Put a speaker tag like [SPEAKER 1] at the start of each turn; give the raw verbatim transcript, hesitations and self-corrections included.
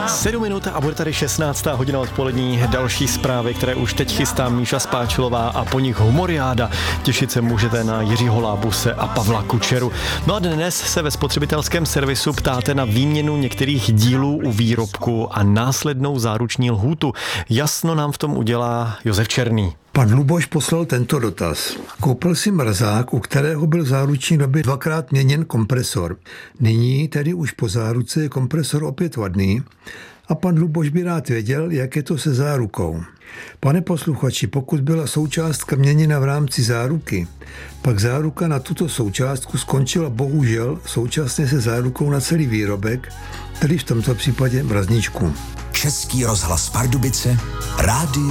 [SPEAKER 1] Sedm minut a bude tady šestnáctá hodina odpolední. Další zprávy, které už teď chystá Míša Spáčilová a po nich humoriáda. Těšit se můžete na Jiřího Lábuse a Pavla Kučeru. No a dnes se ve spotřebitelském servisu ptáte na výměnu některých dílů u výrobku a následnou záruční lhůtu. Jasno nám v tom udělá Josef Černý.
[SPEAKER 2] Pan Luboš poslal tento dotaz. Koupil si mrazák, u kterého byl v záruční době dvakrát měněn kompresor. Nyní, tedy už po záruce, je kompresor opět vadný a pan Luboš by rád věděl, jak je to se zárukou. Pane posluchači, pokud byla součástka měněna v rámci záruky, pak záruka na tuto součástku skončila bohužel současně se zárukou na celý výrobek, tedy v tomto případě mrazničku.
[SPEAKER 3] Český rozhlas Pardubice, rádio